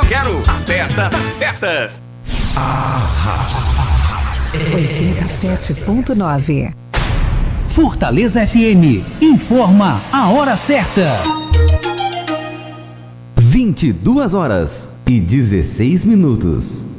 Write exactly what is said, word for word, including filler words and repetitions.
quero a festa das festas. oitenta e sete ponto nove. Fortaleza F M informa a hora certa. vinte e duas horas e dezesseis minutos.